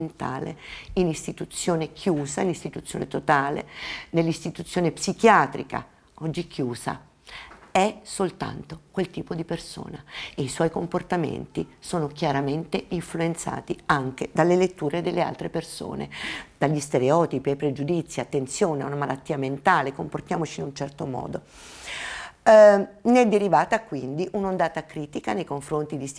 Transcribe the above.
mentale in istituzione chiusa, in istituzione totale, nell'istituzione psichiatrica, oggi chiusa, è soltanto quel tipo di persona e i suoi comportamenti sono chiaramente influenzati anche dalle letture delle altre persone, dagli stereotipi, ai pregiudizi, attenzione, è una malattia mentale, comportiamoci in un certo modo. Ne è derivata quindi un'ondata critica nei confronti di